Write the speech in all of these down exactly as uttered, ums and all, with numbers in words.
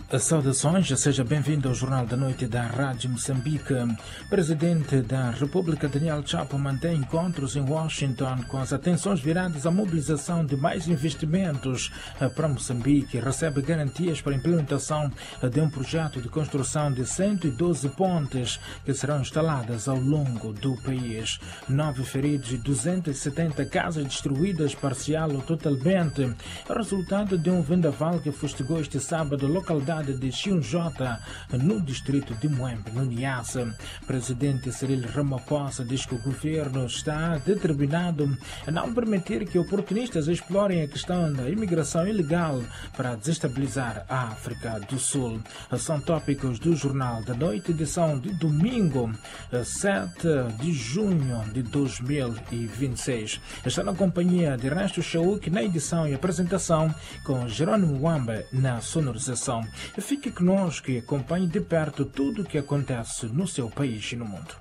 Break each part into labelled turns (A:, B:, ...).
A: Saudações, seja bem-vindo ao Jornal da Noite da Rádio Moçambique. Presidente da República, Daniel Chapo, mantém encontros em Washington com as atenções viradas à mobilização de mais investimentos para Moçambique e recebe garantias para a implementação de um projeto de construção de cento e doze pontes que serão instaladas ao longo do país. Nove feridos e duzentas e setenta casas destruídas parcial ou totalmente, resultado de um vendaval que fustigou este sábado a localidade de Xinjota, no distrito de Moembe, no Niassa. Presidente Cyril Ramaphosa diz que o governo está determinado a não permitir que oportunistas explorem a questão da imigração ilegal para desestabilizar a África do Sul. São tópicos do Jornal da Noite, edição de domingo, sete de junho de dois mil e vinte e seis. Está na companhia de Ernesto Chauk na edição e apresentação, com Jerônimo Wamba na sonorização. Fique conosco e acompanhe de perto tudo o que acontece no seu país e no mundo.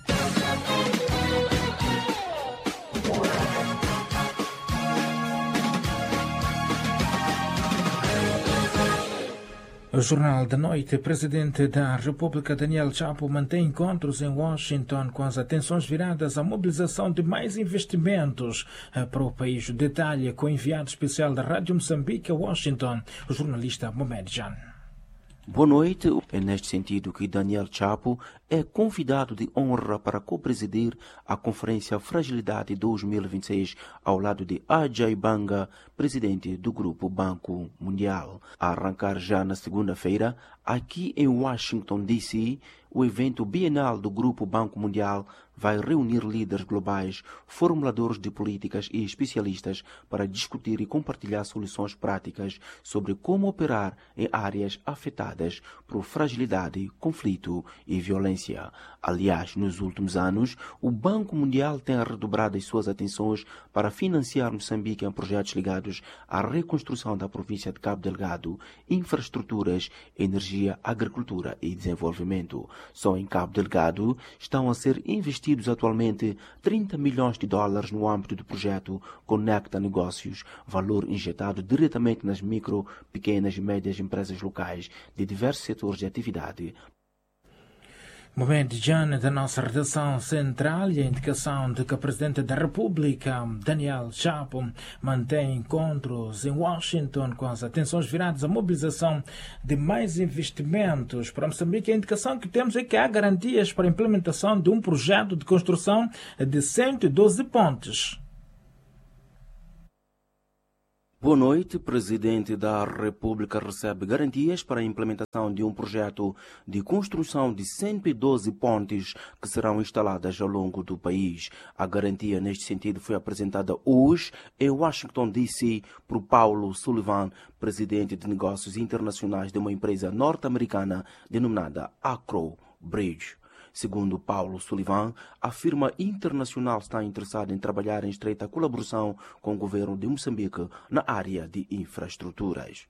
A: O Jornal da Noite. Presidente da República, Daniel Chapo, mantém encontros em Washington com as atenções viradas à mobilização de mais investimentos para o país. O detalhe com o enviado especial da Rádio Moçambique a Washington, o jornalista Mohamed Jan.
B: Boa noite. É neste sentido que Daniel Chapo é convidado de honra para co-presidir a Conferência Fragilidade dois mil e vinte e seis ao lado de Ajay Banga, presidente do Grupo Banco Mundial. A arrancar já na segunda-feira, aqui em Washington, D C, o evento bienal do Grupo Banco Mundial vai reunir líderes globais, formuladores de políticas e especialistas para discutir e compartilhar soluções práticas sobre como operar em áreas afetadas por fragilidade, conflito e violência. Aliás, nos últimos anos, o Banco Mundial tem redobrado as suas atenções para financiar Moçambique em projetos ligados à reconstrução da província de Cabo Delgado, infraestruturas, energia, agricultura e desenvolvimento. Só em Cabo Delgado estão a ser investidos atualmente trinta milhões de dólares no âmbito do projeto Conecta Negócios, valor injetado diretamente nas micro, pequenas e médias empresas locais de diversos setores de atividade.
A: Momento Jan da nossa redação central e a indicação de que o Presidente da República, Daniel Chapo, mantém encontros em Washington com as atenções viradas à mobilização de mais investimentos para Moçambique. A indicação que temos é que há garantias para a implementação de um projeto de construção de cento e doze pontes.
B: Boa noite. Presidente da República recebe garantias para a implementação de um projeto de construção de cento e doze pontes que serão instaladas ao longo do país. A garantia neste sentido foi apresentada hoje em Washington, D C, por Paulo Sullivan, presidente de negócios internacionais de uma empresa norte-americana denominada Acro Bridge. Segundo Paulo Sullivan, a firma internacional está interessada em trabalhar em estreita colaboração com o governo de Moçambique na área de infraestruturas.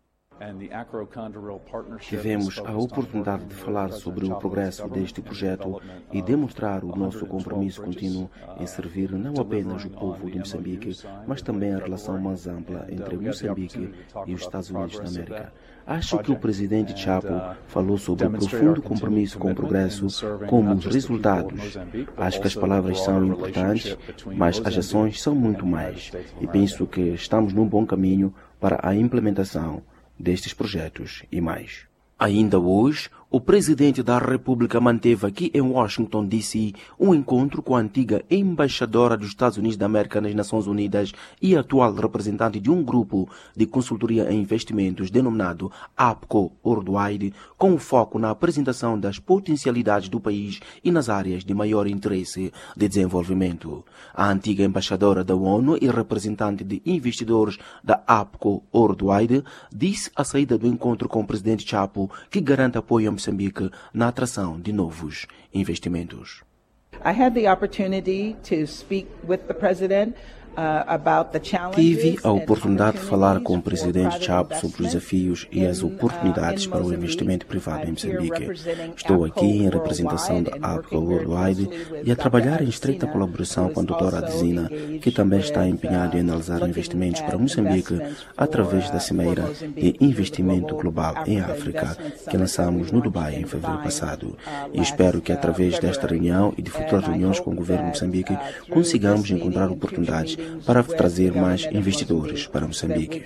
B: Tivemos a oportunidade de falar sobre o progresso deste projeto e demonstrar o nosso compromisso contínuo em servir não apenas o povo de Moçambique, mas também a relação mais ampla entre Moçambique e os Estados Unidos da América. Acho que o presidente Chapo falou sobre o profundo compromisso com o progresso como os resultados. Acho que as palavras são importantes, mas as ações são muito mais. E penso que estamos num bom caminho para a implementação destes projetos e mais. Ainda hoje, o presidente da República manteve aqui em Washington, D C, um encontro com a antiga embaixadora dos Estados Unidos da América nas Nações Unidas e atual representante de um grupo de consultoria em investimentos denominado APCO Worldwide, com foco na apresentação das potencialidades do país e nas áreas de maior interesse de desenvolvimento. A antiga embaixadora da ONU e representante de investidores da APCO Worldwide disse à saída do encontro com o presidente Chapo que garante apoio a Moçambique na atração de novos investimentos.
C: I had the opportunity to speak with the president
B: Tive a oportunidade de falar com o presidente Chapo sobre os desafios e as oportunidades para o investimento privado em Moçambique. Estou aqui em representação da APCO Worldwide e a trabalhar em estreita colaboração com a doutora Adesina, que também está empenhada em analisar investimentos para Moçambique através da Cimeira de Investimento Global em África, que lançamos no Dubai em fevereiro passado. E espero que através desta reunião e de futuras reuniões com o governo de Moçambique consigamos encontrar oportunidades para trazer mais investidores para Moçambique.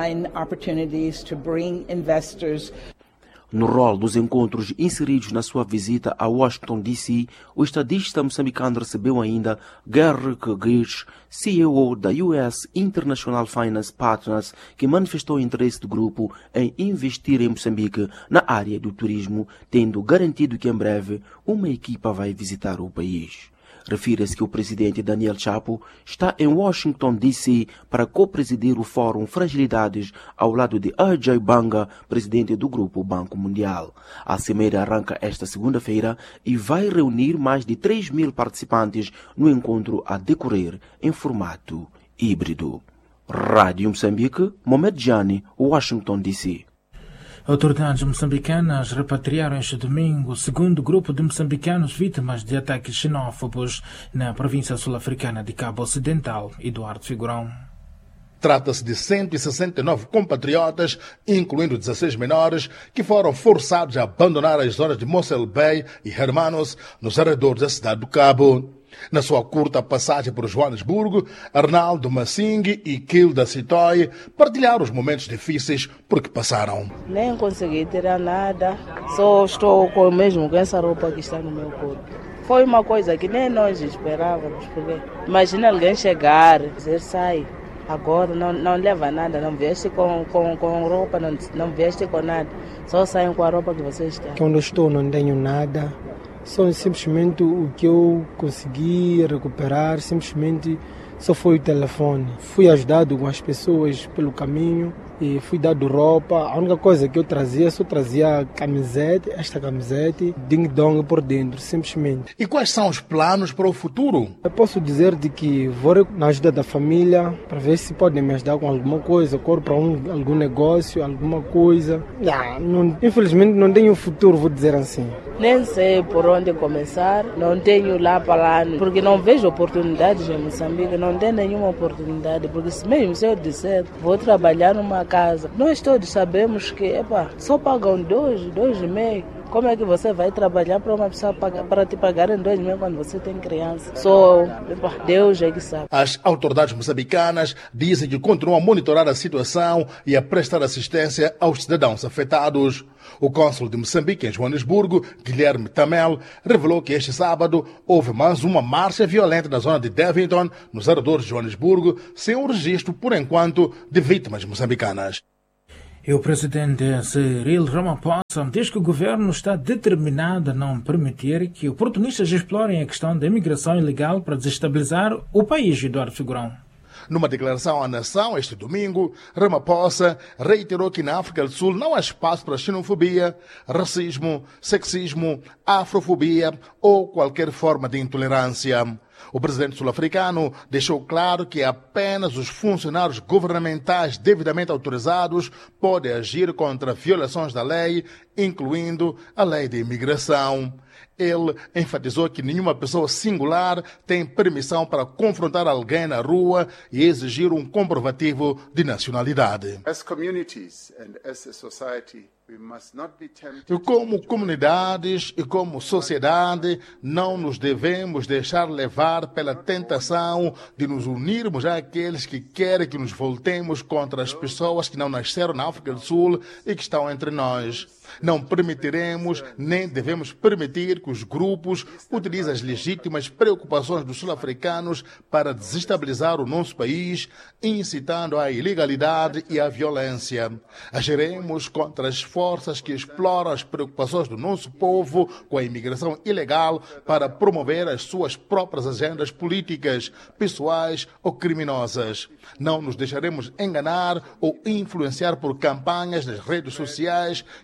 B: No rol dos encontros inseridos na sua visita a Washington, D C, o estadista moçambicano recebeu ainda Gary Kugich, C E O da U S International Finance Partners, que manifestou o interesse do grupo em investir em Moçambique na área do turismo, tendo garantido que em breve uma equipa vai visitar o país. Refere-se que o presidente Daniel Chapo está em Washington, D C para co-presidir o Fórum Fragilidades ao lado de Ajay Banga, presidente do Grupo Banco Mundial. A cimeira arranca esta segunda-feira e vai reunir mais de três mil participantes no encontro a decorrer em formato híbrido. Rádio Moçambique, Mohamed Jani, Washington, D C.
A: Autoridades moçambicanas repatriaram este domingo o segundo grupo de moçambicanos vítimas de ataques xenófobos na província sul-africana de Cabo Ocidental. Eduardo Figurão.
C: Trata-se de cento e sessenta e nove compatriotas, incluindo dezesseis menores, que foram forçados a abandonar as zonas de Mossel Bay e Hermanos, nos arredores da cidade do Cabo. Na sua curta passagem por Joanesburgo, Arnaldo Massing e Kilda Sitoy partilharam os momentos difíceis por que passaram.
D: Nem consegui tirar nada, só estou com, mesmo com essa roupa que está no meu corpo. Foi uma coisa que nem nós esperávamos, porque imagina alguém chegar, dizer sai, agora não, não leva nada, não veste com, com, com roupa, não, não veste com nada, só saem com a roupa que vocês têm.
E: Quando estou não tenho nada. Só simplesmente o que eu consegui recuperar, simplesmente só foi o telefone. Fui ajudado com as pessoas pelo caminho e fui dado roupa. A única coisa que eu trazia, só trazia camiseta, esta camiseta, ding-dong por dentro, simplesmente.
C: E quais são os planos para o futuro?
E: Eu posso dizer de que vou na ajuda da família para ver se podem me ajudar com alguma coisa, corro para um, algum negócio, alguma coisa. Não, não, infelizmente não tenho futuro, vou dizer assim.
D: Nem sei por onde começar, não tenho lá para lá, porque não vejo oportunidades em Moçambique, não tenho nenhuma oportunidade, porque mesmo se eu disser, vou trabalhar numa casa, nós todos sabemos que epa, só pagam dois, dois e meio. Como é que você vai trabalhar para uma pessoa pagar, para te pagar em dois mil quando você tem criança? Só Deus é que sabe.
C: As autoridades moçambicanas dizem que continuam a monitorar a situação e a prestar assistência aos cidadãos afetados. O cônsul de Moçambique em Joanesburgo, Guilherme Tamel, revelou que este sábado houve mais uma marcha violenta na zona de Devonton, nos arredores de Joanesburgo, sem um registro, por enquanto, de vítimas moçambicanas.
A: E o presidente Cyril Ramaphosa diz que o governo está determinado a não permitir que oportunistas explorem a questão da imigração ilegal para desestabilizar o país. Eduardo Figurão.
C: Numa declaração à nação este domingo, Ramaphosa reiterou que na África do Sul não há espaço para xenofobia, racismo, sexismo, afrofobia ou qualquer forma de intolerância. O presidente sul-africano deixou claro que apenas os funcionários governamentais devidamente autorizados podem agir contra violações da lei, incluindo a lei de imigração. Ele enfatizou que nenhuma pessoa singular tem permissão para confrontar alguém na rua e exigir um comprovativo de nacionalidade.
F: As communities and as a society, we must not be tempted.
C: E como comunidades e como sociedade, não nos devemos deixar levar pela tentação de nos unirmos àqueles que querem que nos voltemos contra as pessoas que não nasceram na África do Sul e que estão entre nós. Não permitiremos, nem devemos permitir que os grupos utilizem as legítimas preocupações dos sul-africanos para desestabilizar o nosso país, incitando à ilegalidade e à violência. Agiremos contra as forças que exploram as preocupações do nosso povo com a imigração ilegal para promover as suas próprias agendas políticas, pessoais ou criminosas. Não nos deixaremos enganar ou influenciar por campanhas nas redes sociais que difundem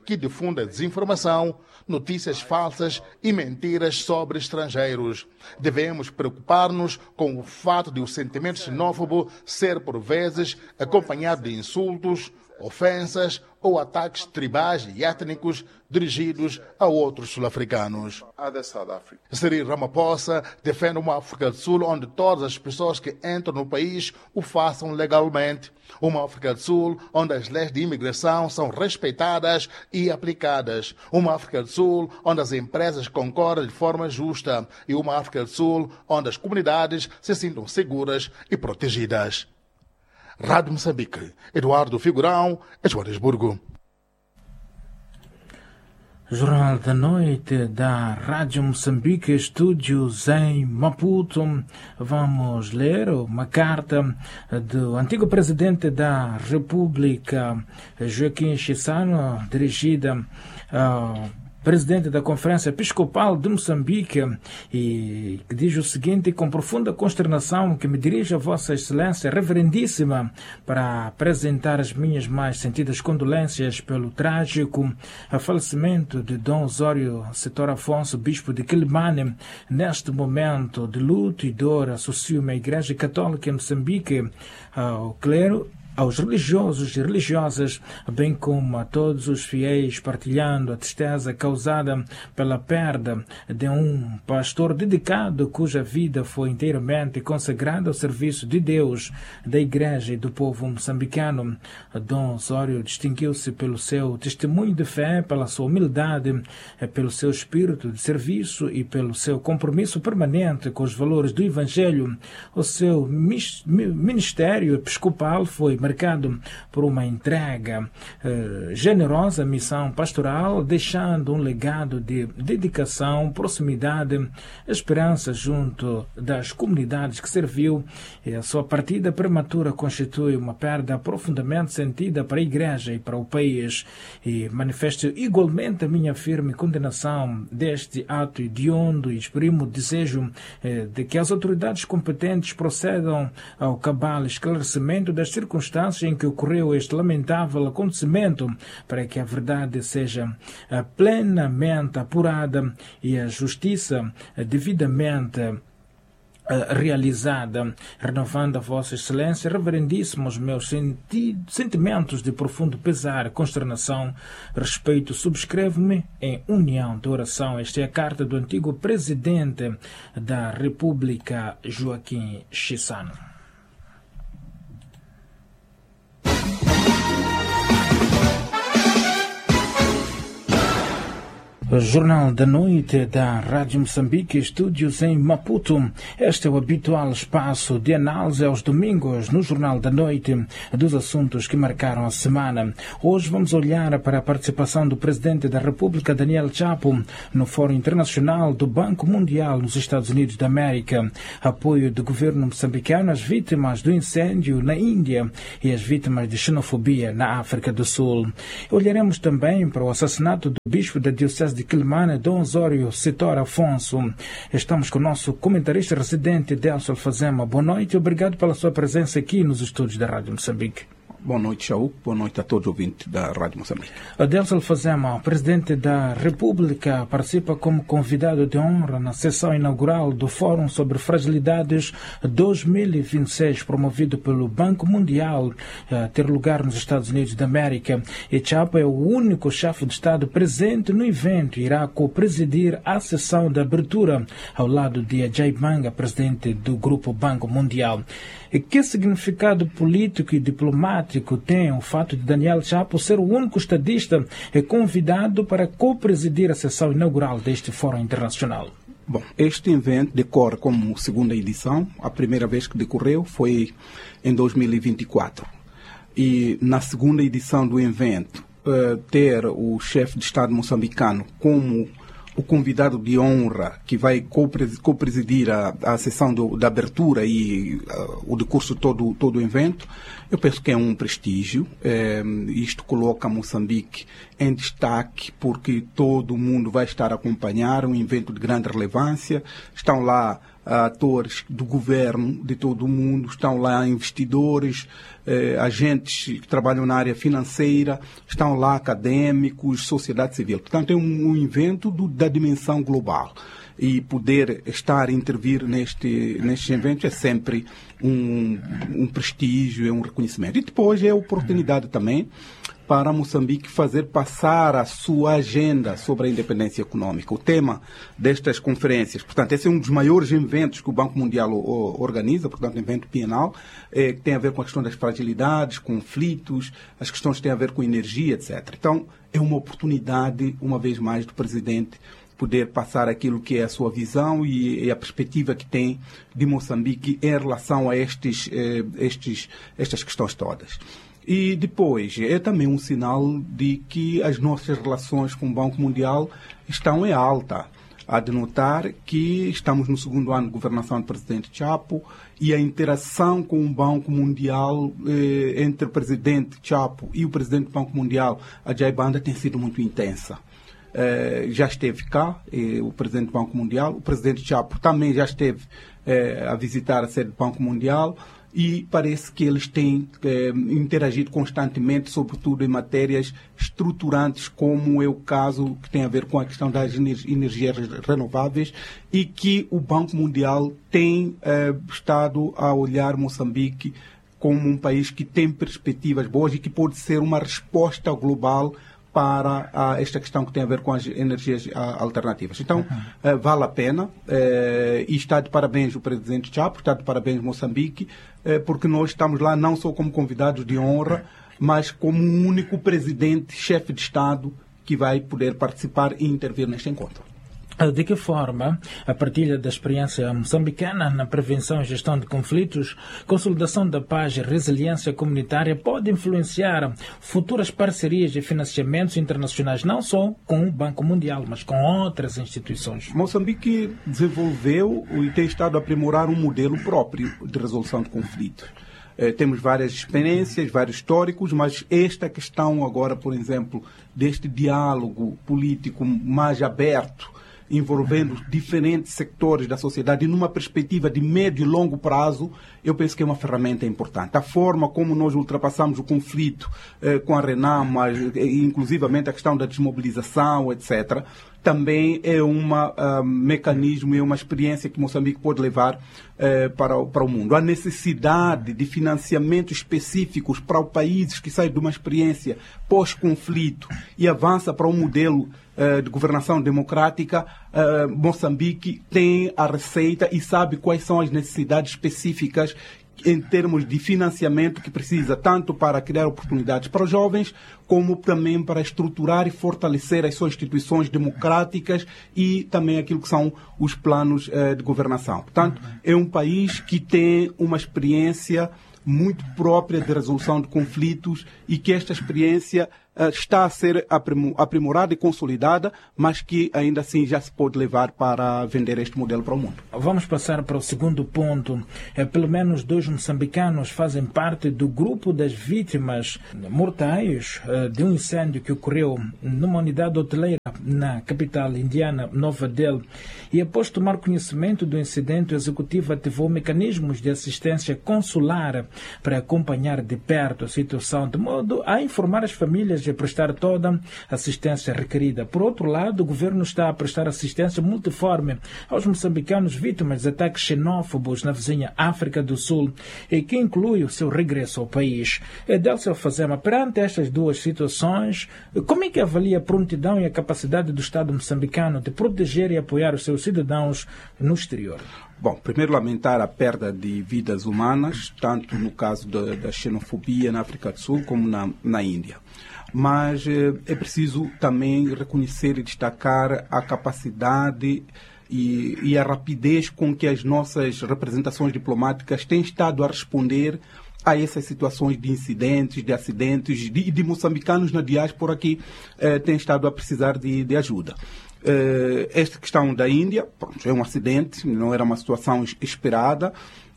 C: profunda desinformação, notícias falsas e mentiras sobre estrangeiros. Devemos preocupar-nos com o fato de o sentimento xenófobo ser, por vezes, acompanhado de insultos, ofensas ou ataques tribais e étnicos dirigidos a outros sul-africanos. Cyril Ramaphosa defende uma África do Sul onde todas as pessoas que entram no país o façam legalmente. Uma África do Sul onde as leis de imigração são respeitadas e aplicadas. Uma África do Sul onde as empresas concorrem de forma justa. E uma África do Sul onde as comunidades se sintam seguras e protegidas. Rádio Moçambique, Eduardo Figurão, Joanesburgo.
A: Jornal da Noite da Rádio Moçambique, estúdios em Maputo. Vamos ler uma carta do antigo presidente da República, Joaquim Chissano, dirigida ao presidente da Conferência Episcopal de Moçambique, e que diz o seguinte: com profunda consternação que me dirijo a Vossa Excelência Reverendíssima para apresentar as minhas mais sentidas condolências pelo trágico falecimento de Dom Osório Setor Afonso, bispo de Quelimane. Neste momento de luto e dor, associo-me à Igreja Católica em Moçambique, ao clero, aos religiosos e religiosas, bem como a todos os fiéis, partilhando a tristeza causada pela perda de um pastor dedicado cuja vida foi inteiramente consagrada ao serviço de Deus, da Igreja e do povo moçambicano. Dom Osório distinguiu-se pelo seu testemunho de fé, pela sua humildade, pelo seu espírito de serviço e pelo seu compromisso permanente com os valores do Evangelho. O seu ministério episcopal foi marcado por uma entrega eh, generosa à missão pastoral, deixando um legado de dedicação, proximidade, esperança junto das comunidades que serviu. E a sua partida prematura constitui uma perda profundamente sentida para a Igreja e para o país, e manifesto igualmente a minha firme condenação deste ato hediondo e exprimo o desejo eh, de que as autoridades competentes procedam ao cabal esclarecimento das circunstâncias em que ocorreu este lamentável acontecimento, para que a verdade seja uh, plenamente apurada e a justiça uh, devidamente uh, realizada, renovando a Vossa Excelência Reverendíssimos meus senti sentimentos de profundo pesar, consternação, respeito. Subscrevo-me em união de oração. Esta é a carta do antigo presidente da República, Joaquim Chissano. Jornal da Noite da Rádio Moçambique, estúdios em Maputo. Este é o habitual espaço de análise aos domingos no Jornal da Noite dos assuntos que marcaram a semana. Hoje vamos olhar para a participação do presidente da República, Daniel Chapo, no Fórum Internacional do Banco Mundial nos Estados Unidos da América, apoio do governo moçambicano às vítimas do incêndio na Índia e às vítimas de xenofobia na África do Sul. Olharemos também para o assassinato do bispo da Diocese de Quelimane, Dom Osório Setor Afonso. Estamos com o nosso comentarista residente, Delcio Alfazema. Boa noite e obrigado pela sua presença aqui nos estúdios da Rádio Moçambique.
G: Boa noite, Chaú. Boa noite a todos os ouvintes da Rádio Moçambique.
A: Delcio Alfazema, o presidente da República, participa como convidado de honra na sessão inaugural do Fórum sobre Fragilidades dois mil e vinte e seis, promovido pelo Banco Mundial, a ter lugar nos Estados Unidos da América. E Chapo é o único chefe de Estado presente no evento e irá co-presidir a sessão de abertura ao lado de Ajay Banga, presidente do Grupo Banco Mundial. E que significado político e diplomático tem o fato de Daniel Chapo ser o único estadista convidado para co-presidir a sessão inaugural deste Fórum Internacional?
G: Bom, este evento decorre como segunda edição. A primeira vez que decorreu foi em dois mil e vinte e quatro. E na segunda edição do evento, uh, ter o chefe de Estado moçambicano como o convidado de honra que vai co-presidir a, a sessão do, da abertura e uh, o decurso todo todo o evento, eu penso que é um prestígio. É, isto coloca Moçambique em destaque porque todo mundo vai estar a acompanhar um evento de grande relevância. Estão lá atores do governo de todo o mundo, estão lá investidores, eh, agentes que trabalham na área financeira, estão lá acadêmicos, sociedade civil. Portanto, é um, um evento do, da dimensão global. E poder estar, intervir neste, nestes eventos é sempre um, um prestígio, é um reconhecimento. E depois é a oportunidade também para Moçambique fazer passar a sua agenda sobre a independência econômica. O tema destas conferências, portanto, esse é um dos maiores eventos que o Banco Mundial organiza, portanto, um evento bienal, é, que tem a ver com a questão das fragilidades, conflitos, as questões que têm a ver com energia, etcétera. Então, é uma oportunidade, uma vez mais, do presidente poder passar aquilo que é a sua visão e, e a perspectiva que tem de Moçambique em relação a estes, eh, estes, estas questões todas. E depois, é também um sinal de que as nossas relações com o Banco Mundial estão em alta. Há de notar que estamos no segundo ano de governação do presidente Chapo e a interação com o Banco Mundial, eh, entre o presidente Chapo e o presidente do Banco Mundial, Ajay Banda, tem sido muito intensa. Eh, já esteve cá, eh, o presidente do Banco Mundial, o presidente Chapo também já esteve eh, a visitar a sede do Banco Mundial, e parece que eles têm eh, interagido constantemente, sobretudo em matérias estruturantes, como é o caso que tem a ver com a questão das energias renováveis, e que o Banco Mundial tem eh, estado a olhar Moçambique como um país que tem perspectivas boas e que pode ser uma resposta global para a, esta questão que tem a ver com as energias a, alternativas. Então, uhum. eh, vale a pena, eh, e está de parabéns o presidente Chapo, está de parabéns Moçambique, eh, porque nós estamos lá não só como convidados de honra, mas como o único presidente, chefe de Estado, que vai poder participar e intervir neste encontro.
A: De que forma a partilha da experiência moçambicana na prevenção e gestão de conflitos, consolidação da paz e resiliência comunitária pode influenciar futuras parcerias e financiamentos internacionais, não só com o Banco Mundial, mas com outras instituições?
G: Moçambique desenvolveu e tem estado a aprimorar um modelo próprio de resolução de conflitos. Eh, temos várias experiências, vários históricos, mas esta questão agora, por exemplo, deste diálogo político mais aberto, envolvendo diferentes sectores da sociedade e numa perspectiva de médio e longo prazo, eu penso que é uma ferramenta importante. A forma como nós ultrapassamos o conflito eh, com a Renamo, inclusivamente a questão da desmobilização, etcétera, também é um uh, mecanismo e uma experiência que Moçambique pode levar uh, para, o, para o mundo. A necessidade de financiamentos específicos para os países que saem de uma experiência pós-conflito e avança para um modelo uh, de governação democrática, uh, Moçambique tem a receita e sabe quais são as necessidades específicas em termos de financiamento que precisa, tanto para criar oportunidades para os jovens, como também para estruturar e fortalecer as suas instituições democráticas e também aquilo que são os planos eh, de governação. Portanto, é um país que tem uma experiência muito própria de resolução de conflitos e que esta experiência uh, está a ser aprimorada e consolidada, mas que ainda assim já se pode levar para vender este modelo para o mundo.
A: Vamos passar para o segundo ponto. É, pelo menos dois moçambicanos fazem parte do grupo das vítimas mortais uh, de um incêndio que ocorreu numa unidade hoteleira na capital indiana, Nova Delhi. E após tomar conhecimento do incidente, o executivo ativou mecanismos de assistência consular para acompanhar de perto a situação, de modo a informar as famílias e a prestar toda a assistência requerida. Por outro lado, o governo está a prestar assistência multiforme aos moçambicanos vítimas de ataques xenófobos na vizinha África do Sul, e que inclui o seu regresso ao país. Delcio Fazema, perante estas duas situações, como é que avalia a prontidão e a capacidade do Estado moçambicano de proteger e apoiar os seus cidadãos no exterior?
G: Bom, primeiro lamentar a perda de vidas humanas, tanto no caso da, da xenofobia na África do Sul como na, na Índia. Mas eh, é preciso também reconhecer e destacar a capacidade e, e a rapidez com que as nossas representações diplomáticas têm estado a responder a essas situações de incidentes, de acidentes, de, de moçambicanos na diáspora que eh, têm estado a precisar de, de ajuda. Uh, esta questão da Índia, pronto, é um acidente, não era uma situação esperada,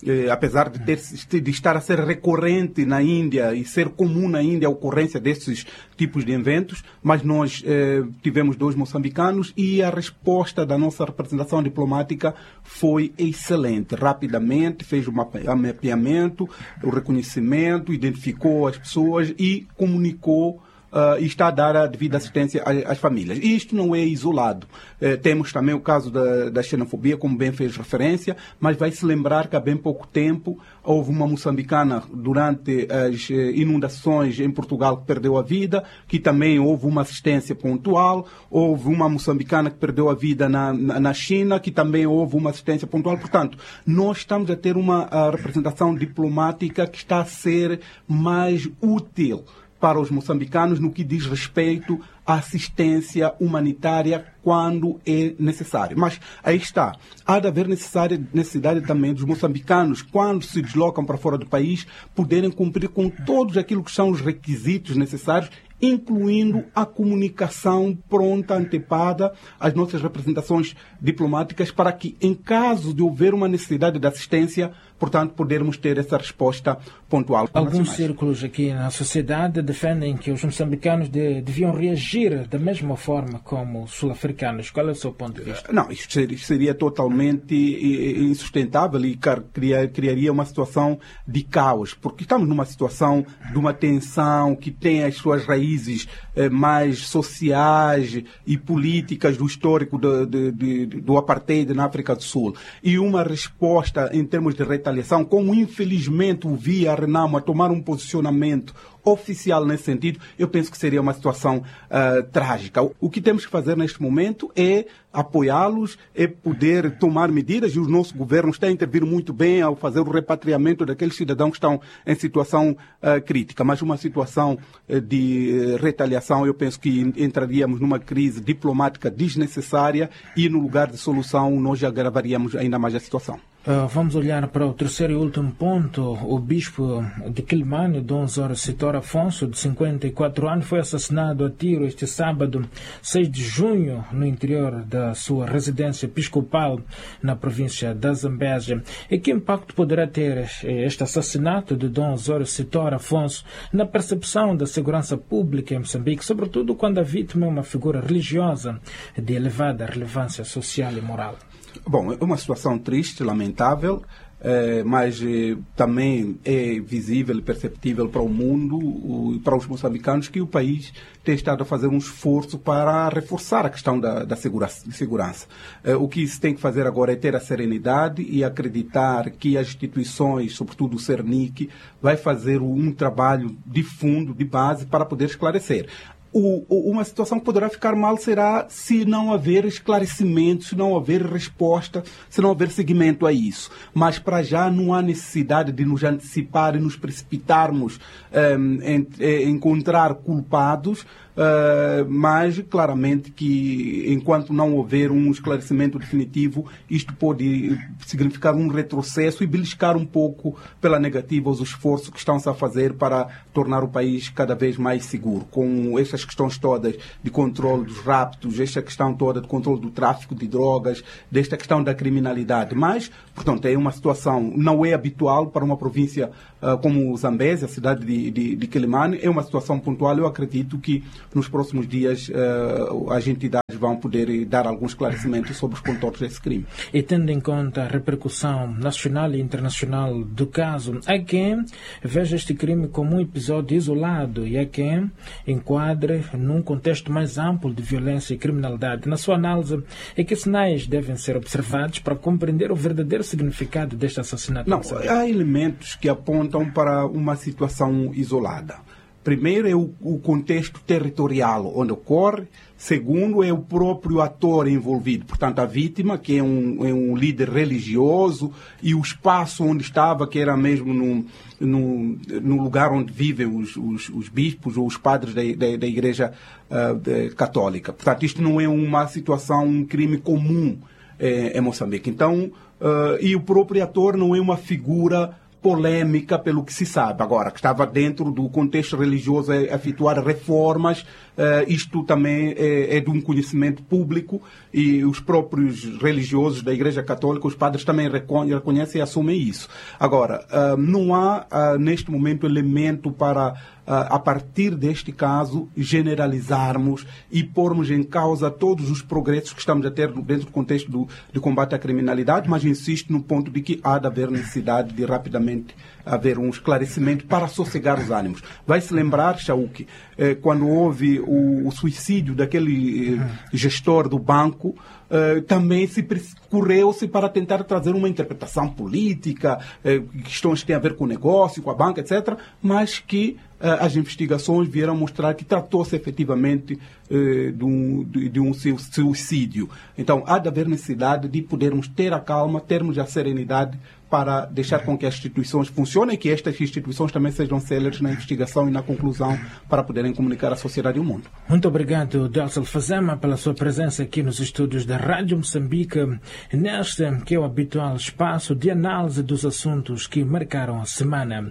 G: eh, apesar de, ter, de estar a ser recorrente na Índia e ser comum na Índia a ocorrência desses tipos de eventos, mas nós eh, tivemos dois moçambicanos e a resposta da nossa representação diplomática foi excelente. Rapidamente fez o mapeamento, o reconhecimento, identificou as pessoas e comunicou Uh, e está a dar a devida assistência às, às famílias. E isto não é isolado. Uh, temos também o caso da, da xenofobia, como bem fez referência, mas vai-se lembrar que há bem pouco tempo houve uma moçambicana durante as uh, inundações em Portugal que perdeu a vida, que também houve uma assistência pontual, houve uma moçambicana que perdeu a vida na, na, na China, que também houve uma assistência pontual. Portanto, nós estamos a ter uma a representação diplomática que está a ser mais útil para os moçambicanos no que diz respeito à assistência humanitária quando é necessário. Mas aí está, há de haver necessidade também dos moçambicanos, quando se deslocam para fora do país, poderem cumprir com todos aquilo que são os requisitos necessários, incluindo a comunicação pronta, antepada às nossas representações diplomáticas, para que, em caso de houver uma necessidade de assistência, portanto, podermos ter essa resposta pontual.
A: Alguns círculos aqui na sociedade defendem que os moçambicanos de, deviam reagir da mesma forma como os sul-africanos. Qual é o seu ponto de vista?
G: Não, isto seria, seria totalmente insustentável e criar, criaria uma situação de caos, porque estamos numa situação de uma tensão que tem as suas raízes eh, mais sociais e políticas do histórico de, de, de, do apartheid na África do Sul. E uma resposta em termos de retaliação, como infelizmente o via a Renamo a tomar um posicionamento oficial nesse sentido, eu penso que seria uma situação uh, trágica. O que temos que fazer neste momento é apoiá-los, é poder tomar medidas, e o nosso governo está a intervir muito bem ao fazer o repatriamento daqueles cidadãos que estão em situação uh, crítica. Mas uma situação uh, de uh, retaliação, eu penso que entraríamos numa crise diplomática desnecessária e, no lugar de solução, nós agravaríamos ainda mais a situação.
A: Uh, vamos olhar para o terceiro e último ponto. O bispo de Quelimane, Dom Osório Sitora Afonso, de cinquenta e quatro anos, foi assassinado a tiro este sábado, seis de junho, no interior da sua residência episcopal na província da Zambésia. E que impacto poderá ter este assassinato de Dom Osório Sitora Afonso na percepção da segurança pública em Moçambique, sobretudo quando a vítima é uma figura religiosa de elevada relevância social e moral?
G: Bom, é uma situação triste, lamentável, eh, mas eh, também é visível e perceptível para o mundo, e para os moçambicanos, que o país tem estado a fazer um esforço para reforçar a questão da, da segurança. segurança. Eh, o que se tem que fazer agora é ter a serenidade e acreditar que as instituições, sobretudo o CERNIC, vai fazer um trabalho de fundo, de base, para poder esclarecer. O, uma situação que poderá ficar mal será se não haver esclarecimento, se não haver resposta, se não haver seguimento a isso. Mas, para já, não há necessidade de nos antecipar e nos precipitarmos um, em, em encontrar culpados, uh, mas, claramente, que enquanto não houver um esclarecimento definitivo, isto pode significar um retrocesso e beliscar um pouco pela negativa os esforços que estão-se a fazer para tornar o país cada vez mais seguro, com estas questões todas de controle dos raptos, esta questão toda de controle do tráfico de drogas, desta questão da criminalidade. Mas, portanto, é uma situação, não é habitual para uma província uh, como Zambésia, a cidade de, de, de Quelimane, é uma situação pontual. Eu acredito que nos próximos dias uh, as entidades vão poder dar alguns esclarecimentos sobre os contornos desse crime.
A: E tendo em conta a repercussão nacional e internacional do caso, há quem veja este crime como um episódio isolado e há quem enquadre num contexto mais amplo de violência e criminalidade. Na sua análise, é que sinais devem ser observados para compreender o verdadeiro significado deste assassinato?
G: Não, há elementos que apontam para uma situação isolada. Primeiro é o, o contexto territorial onde ocorre. Segundo é o próprio ator envolvido, portanto a vítima, que é um, é um líder religioso, e o espaço onde estava, que era mesmo no, no, no lugar onde vivem os, os, os bispos ou os padres da, da, da Igreja uh, de, católica. Portanto, isto não é uma situação, um crime comum eh, em Moçambique. Então, uh, e o próprio ator não é uma figura polêmica pelo que se sabe. Agora, que estava dentro do contexto religioso a efetuar reformas, uh, isto também é, é de um conhecimento público e os próprios religiosos da Igreja Católica, os padres também reconhecem e assumem isso. Agora, uh, não há uh, neste momento elemento para Uh, a partir deste caso, generalizarmos e pormos em causa todos os progressos que estamos a ter dentro do contexto do, de combate à criminalidade, mas insisto no ponto de que há de haver necessidade de rapidamente haver um esclarecimento para sossegar os ânimos. Vai-se lembrar, Chauque, eh, quando houve o, o suicídio daquele eh, gestor do banco, Uh, também se correu-se para tentar trazer uma interpretação política, uh, questões que têm a ver com o negócio, com a banca, etcétera, mas que uh, as investigações vieram mostrar que tratou-se efetivamente uh, de, um, de, de um suicídio. Então, há de haver necessidade de podermos ter a calma, termos a serenidade para deixar com que as instituições funcionem e que estas instituições também sejam céleres na investigação e na conclusão para poderem comunicar à sociedade e ao mundo.
A: Muito obrigado, Delcio Fazema, pela sua presença aqui nos estúdios da Rádio Moçambique, neste que é o habitual espaço de análise dos assuntos que marcaram a semana.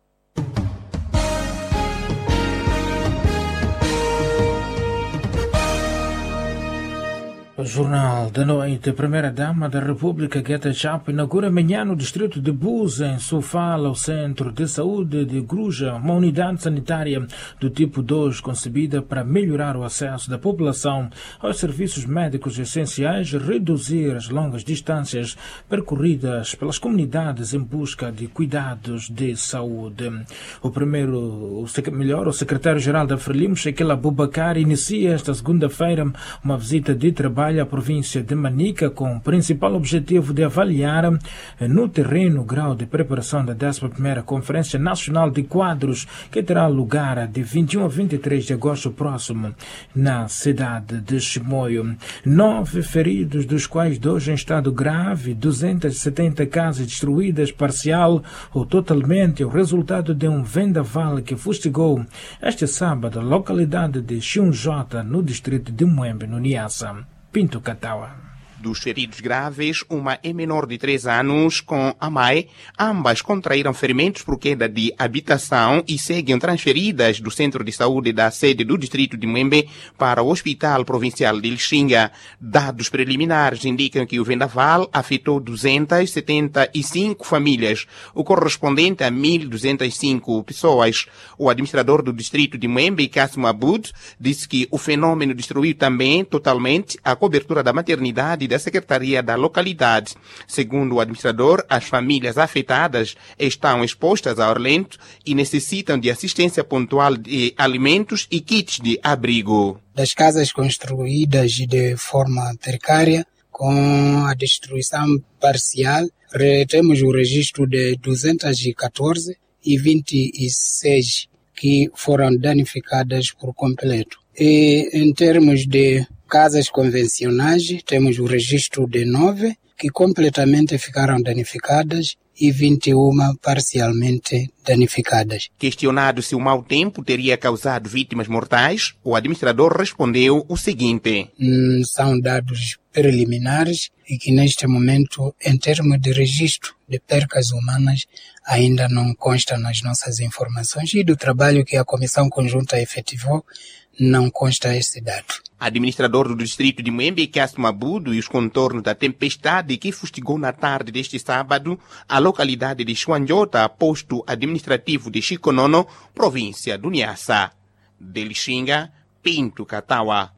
A: O Jornal da Noite, a Primeira-Dama da República, Gueta Chapo, inaugura amanhã no distrito de Buza, em Sofala, o Centro de Saúde de Gruja, uma unidade sanitária do tipo dois, concebida para melhorar o acesso da população aos serviços médicos essenciais e reduzir as longas distâncias percorridas pelas comunidades em busca de cuidados de saúde. O primeiro, o, melhor, o secretário-geral da Frelimo, Shekel Abubakar, inicia esta segunda-feira uma visita de trabalho à província de Manica com o principal objetivo de avaliar no terreno o grau de preparação da décima primeira Conferência Nacional de Quadros, que terá lugar de vinte e um a vinte e três de agosto próximo na cidade de Chimoio. Nove feridos, dos quais dois em estado grave, duzentas e setenta casas destruídas parcial ou totalmente, o resultado de um vendaval que fustigou este sábado a localidade de Xunjota, no distrito de Muembe, no Niassa. Pinto Catawa.
H: Dos feridos graves, uma é menor de três anos com a mãe. Ambas contraíram ferimentos por queda de habitação e seguem transferidas do centro de saúde da sede do distrito de Muembe para o Hospital Provincial de Lixinga. Dados preliminares indicam que o vendaval afetou duzentas e setenta e cinco famílias, o correspondente a mil duzentas e cinco pessoas. O administrador do distrito de Muembe, Kassim Abud, disse que o fenômeno destruiu também totalmente a cobertura da maternidade da Secretaria da localidade. Segundo o administrador, as famílias afetadas estão expostas ao relento e necessitam de assistência pontual de alimentos e kits de abrigo.
I: Das casas construídas de forma precária, com a destruição parcial, temos o registro de duzentas e catorze e vinte e seis que foram danificadas por completo. E em termos de casas convencionais, temos o registro de nove que completamente ficaram danificadas e vinte e uma parcialmente danificadas.
H: Questionado se o mau tempo teria causado vítimas mortais, o administrador respondeu o seguinte.
I: Hum, são dados preliminares e que neste momento, em termos de registro de percas humanas, ainda não consta nas nossas informações e do trabalho que a Comissão Conjunta efetivou, não consta esse dado.
H: Administrador do distrito de Muembe, Kassim Abud, e os contornos da tempestade que fustigou na tarde deste sábado a localidade de Xuanjota, posto administrativo de Chiconono, província do Niassa. De Lixinga, Pinto Catawa.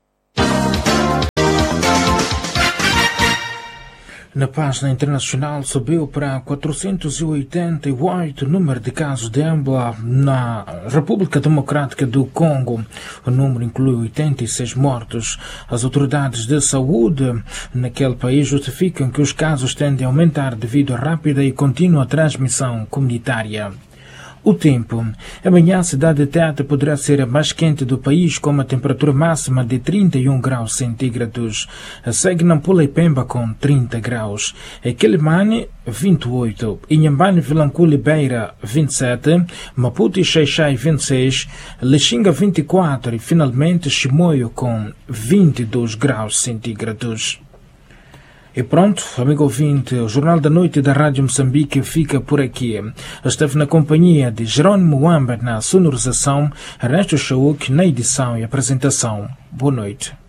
A: Na página internacional, subiu para quatrocentos e oitenta e oito o número de casos de ébola na República Democrática do Congo. O número inclui oitenta e seis mortos. As autoridades de saúde naquele país justificam que os casos tendem a aumentar devido à rápida e contínua transmissão comunitária. O tempo. Amanhã a cidade de Tete poderá ser a mais quente do país, com uma temperatura máxima de trinta e um graus centígrados. Segue Nampula e Pemba com trinta graus. Quelimane, vinte e oito. Inhambane, Vilanculo e Beira, vinte e sete. Maputo e Xai-Xai, vinte e seis. Lixinga, vinte e quatro. E finalmente Chimoio com vinte e dois graus centígrados. E pronto, amigo ouvinte, o Jornal da Noite da Rádio Moçambique fica por aqui. Esteve na companhia de Jerônimo Wamba na sonorização, Ernesto Chauk na edição e apresentação. Boa noite.